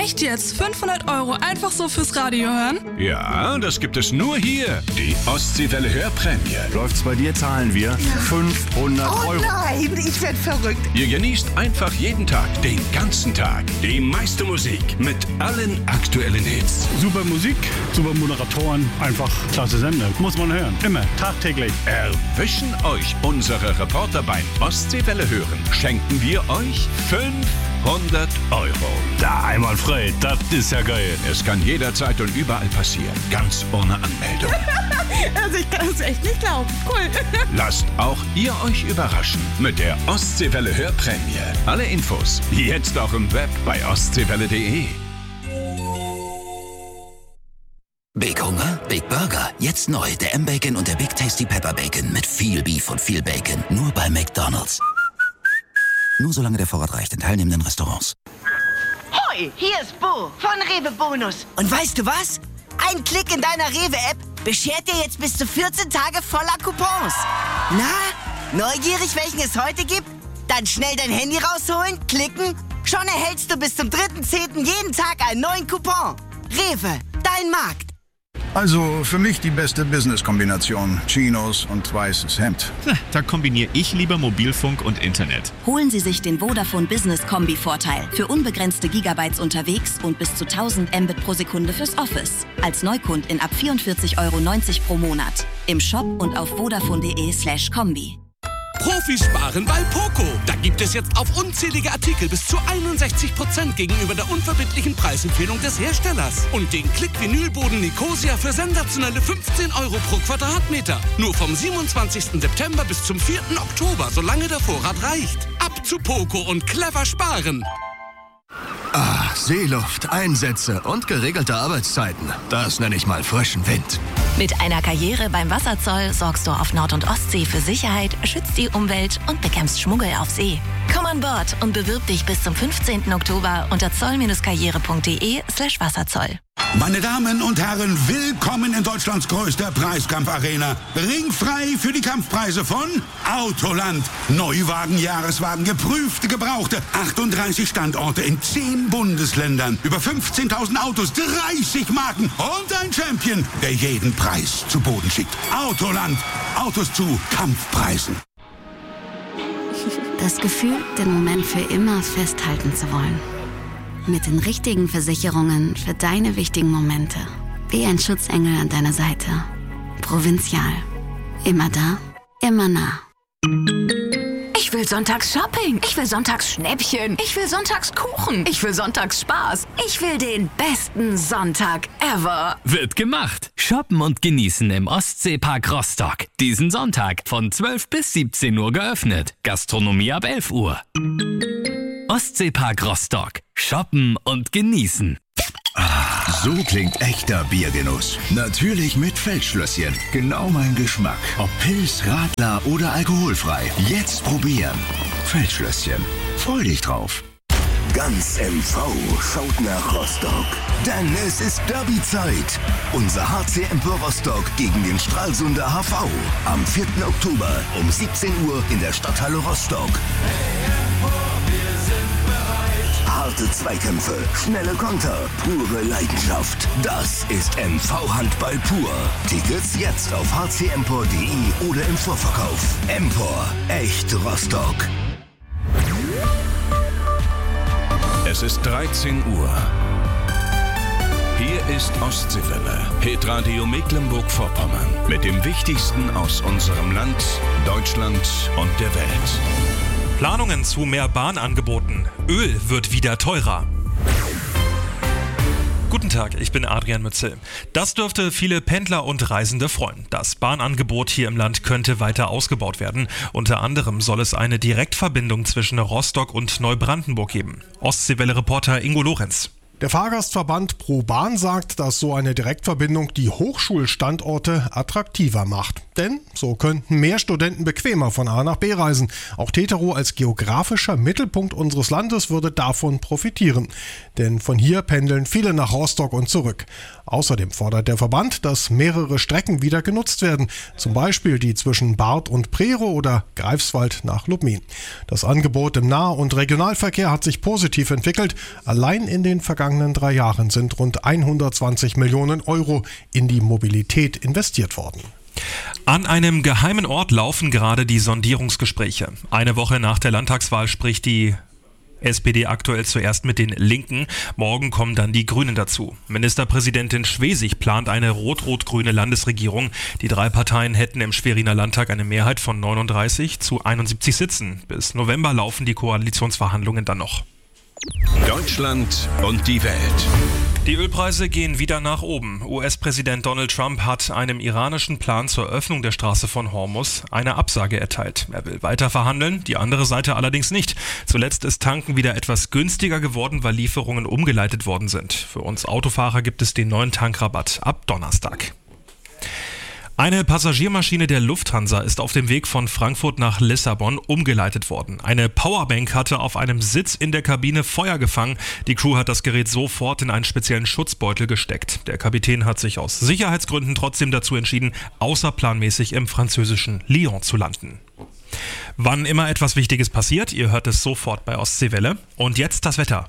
Echt jetzt? 500 € einfach so fürs Radio hören? Ja, das gibt es nur hier. Die Ostseewelle Hörprämie. Läuft's bei dir, zahlen wir 500 €. Oh nein, ich werd verrückt. Ihr genießt einfach jeden Tag, den ganzen Tag, die meiste Musik mit allen aktuellen Hits. Super Musik, super Moderatoren, einfach klasse Sender. Muss man hören. Immer, tagtäglich. Erwischen euch unsere Reporter beim Ostseewelle hören. Schenken wir euch 500 €. Da einmal frei, das ist ja geil. Es kann jederzeit und überall passieren, ganz ohne Anmeldung. Also ich kann es echt nicht glauben. Cool. Lasst auch ihr euch überraschen mit der Ostseewelle Hörprämie. Alle Infos jetzt auch im Web bei ostseewelle.de. Big Hunger, Big Burger. Jetzt neu, der M-Bacon und der Big Tasty Pepper Bacon mit viel Beef und viel Bacon. Nur bei McDonald's. Nur solange der Vorrat reicht in teilnehmenden Restaurants. Hoi, hier ist Bo von Rewe Bonus. Und weißt du was? Ein Klick in deiner Rewe-App beschert dir jetzt bis zu 14 Tage voller Coupons. Na, neugierig, welchen es heute gibt? Dann schnell dein Handy rausholen, klicken. Schon erhältst du bis zum 3.10. jeden Tag einen neuen Coupon. Rewe, dein Markt. Also für mich die beste Business-Kombination. Chinos und weißes Hemd. Da kombiniere ich lieber Mobilfunk und Internet. Holen Sie sich den Vodafone Business Kombi-Vorteil für unbegrenzte Gigabytes unterwegs und bis zu 1000 Mbit pro Sekunde fürs Office. Als Neukundin ab 44,90 € pro Monat. Im Shop und auf vodafone.de/kombi. Profis sparen bei Poco. Da gibt es jetzt auf unzählige Artikel bis zu 61% gegenüber der unverbindlichen Preisempfehlung des Herstellers. Und den Klick-Vinylboden Nicosia für sensationelle 15 € pro Quadratmeter. Nur vom 27. September bis zum 4. Oktober, solange der Vorrat reicht. Ab zu Poco und clever sparen. Ah, Seeluft, Einsätze und geregelte Arbeitszeiten. Das nenne ich mal frischen Wind. Mit einer Karriere beim Wasserzoll sorgst du auf Nord- und Ostsee für Sicherheit, schützt die Umwelt und bekämpfst Schmuggel auf See. Komm an Bord und bewirb dich bis zum 15. Oktober unter zoll-karriere.de/Wasserzoll. Meine Damen und Herren, willkommen in Deutschlands größter Preiskampfarena. Ringfrei für die Kampfpreise von Autoland. Neuwagen, Jahreswagen, geprüfte, gebrauchte. 38 Standorte in 10 Bundesländern. Über 15.000 Autos, 30 Marken und ein Champion, der jeden Preis zu Boden schickt. Autoland. Autos zu Kampfpreisen. Das Gefühl, den Moment für immer festhalten zu wollen. Mit den richtigen Versicherungen für deine wichtigen Momente. Wie ein Schutzengel an deiner Seite. Provinzial. Immer da, immer nah. Ich will sonntags Shopping. Ich will sonntags Schnäppchen. Ich will sonntags Kuchen. Ich will sonntags Spaß. Ich will den besten Sonntag ever. Wird gemacht. Shoppen und genießen im Ostseepark Rostock. Diesen Sonntag von 12 bis 17 Uhr geöffnet. Gastronomie ab 11 Uhr. Ostseepark Rostock. Shoppen und genießen. So klingt echter Biergenuss. Natürlich mit Feldschlösschen. Genau mein Geschmack. Ob Pils, Radler oder alkoholfrei. Jetzt probieren. Feldschlösschen. Freu dich drauf. Ganz MV schaut nach Rostock. Denn es ist Derby-Zeit. Unser HC Empor Rostock gegen den Stralsunder HV. Am 4. Oktober um 17 Uhr in der Stadthalle Rostock. Harte Zweikämpfe, schnelle Konter, pure Leidenschaft. Das ist MV-Handball pur. Tickets jetzt auf hcempor.de oder im Vorverkauf. Empor, echt Rostock. Es ist 13 Uhr. Hier ist Ostseewelle, Hitradio Mecklenburg-Vorpommern. Mit dem Wichtigsten aus unserem Land, Deutschland und der Welt. Planungen zu mehr Bahnangeboten. Öl wird wieder teurer. Guten Tag, ich bin Adrian Mützel. Das dürfte viele Pendler und Reisende freuen. Das Bahnangebot hier im Land könnte weiter ausgebaut werden. Unter anderem soll es eine Direktverbindung zwischen Rostock und Neubrandenburg geben. Ostseewelle-Reporter Ingo Lorenz. Der Fahrgastverband ProBahn sagt, dass so eine Direktverbindung die Hochschulstandorte attraktiver macht. Denn so könnten mehr Studenten bequemer von A nach B reisen. Auch Teterow als geografischer Mittelpunkt unseres Landes würde davon profitieren. Denn von hier pendeln viele nach Rostock und zurück. Außerdem fordert der Verband, dass mehrere Strecken wieder genutzt werden. Zum Beispiel die zwischen Barth und Prerow oder Greifswald nach Lubmin. Das Angebot im Nah- und Regionalverkehr hat sich positiv entwickelt. Allein in den vergangenen vergangenen 3 Jahren sind rund 120 Millionen Euro in die Mobilität investiert worden. An einem geheimen Ort laufen gerade die Sondierungsgespräche. Eine Woche nach der Landtagswahl spricht die SPD aktuell zuerst mit den Linken. Morgen kommen dann die Grünen dazu. Ministerpräsidentin Schwesig plant eine rot-rot-grüne Landesregierung. Die 3 Parteien hätten im Schweriner Landtag eine Mehrheit von 39 zu 71 Sitzen. Bis November laufen die Koalitionsverhandlungen dann noch. Deutschland und die Welt. Die Ölpreise gehen wieder nach oben. US-Präsident Donald Trump hat einem iranischen Plan zur Öffnung der Straße von Hormuz eine Absage erteilt. Er will weiter verhandeln, die andere Seite allerdings nicht. Zuletzt ist Tanken wieder etwas günstiger geworden, weil Lieferungen umgeleitet worden sind. Für uns Autofahrer gibt es den neuen Tankrabatt ab Donnerstag. Eine Passagiermaschine der Lufthansa ist auf dem Weg von Frankfurt nach Lissabon umgeleitet worden. Eine Powerbank hatte auf einem Sitz in der Kabine Feuer gefangen. Die Crew hat das Gerät sofort in einen speziellen Schutzbeutel gesteckt. Der Kapitän hat sich aus Sicherheitsgründen trotzdem dazu entschieden, außerplanmäßig im französischen Lyon zu landen. Wann immer etwas Wichtiges passiert, ihr hört es sofort bei Ostseewelle. Und jetzt das Wetter.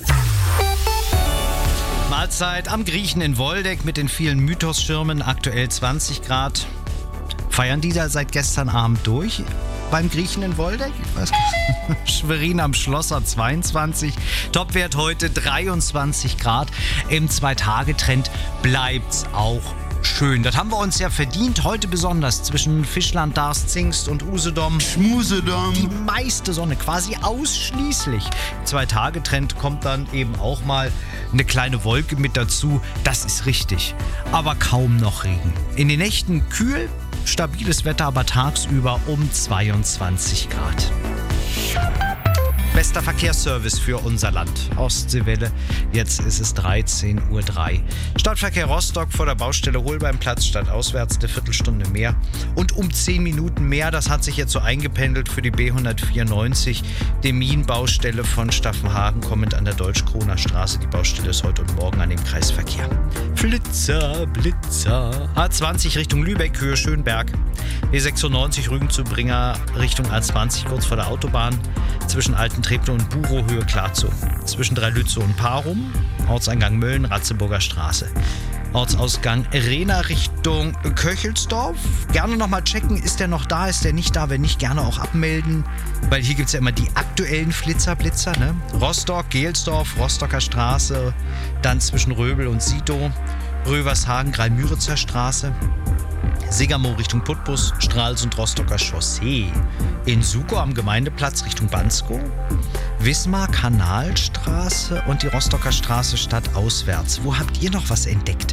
Mahlzeit am Griechen in Woldeck mit den vielen Mythos-Schirmen, aktuell 20 Grad. Feiern die da seit gestern Abend durch beim Griechen in Woldeck? Ich weiß nicht. Schwerin am Schlosser 22, Topwert heute 23 Grad. Im 2-Tage-Trend bleibt's auch schön. Das haben wir uns ja verdient, heute besonders zwischen Fischland, Darß, Zingst und Usedom. Schmusedom. Die meiste Sonne, quasi ausschließlich. 2-Tage-Trend kommt dann eben auch mal eine kleine Wolke mit dazu. Das ist richtig. Aber kaum noch Regen. In den Nächten kühl, stabiles Wetter, aber tagsüber um 22 Grad. Bester Verkehrsservice für unser Land. Ostseewelle, jetzt ist es 13:03 Uhr. Stadtverkehr Rostock vor der Baustelle Holbeinplatz statt auswärts eine Viertelstunde mehr. Und um 10 Minuten mehr, das hat sich jetzt so eingependelt für die B194, Demin-Baustelle von Staffenhagen kommend an der Deutsch-Kroner Straße. Die Baustelle ist heute und morgen an dem Kreisverkehr. Flitzer, Blitzer. A20 Richtung Lübeck, Höhe Schönberg. B96 Rügen zu Bringer Richtung A20 kurz vor der Autobahn. Zwischen Alten Treptow und Burow, Höhe Klarzow. Zwischen Dreilützow und Parum, Ortseingang Mölln, Ratzeburger Straße. Ortsausgang Rehna Richtung Köchelsdorf. Gerne nochmal checken, ist der noch da, ist der nicht da? Wenn nicht, gerne auch abmelden, weil hier gibt es ja immer die aktuellen Flitzer, ne? Rostock, Gelsdorf, Rostocker Straße, dann zwischen Röbel und Sito, Rövershagen, Greil-Müritzer Straße. Segermoor Richtung Putbus, Stralsund, Rostocker Chaussee. In Sukow am Gemeindeplatz Richtung Banskow. Wismar, Kanalstraße und die Rostocker Straße stadtauswärts. Wo habt ihr noch was entdeckt?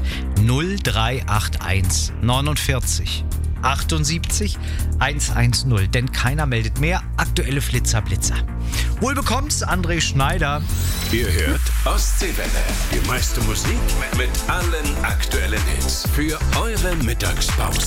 0381 49 78 110. Denn keiner meldet mehr. Aktuelle Blitzer. Wohl bekommt's, André Schneider. Ihr hört Ostseewelle. Die meiste Musik mit allen aktuellen Hits für eure Mittagspause.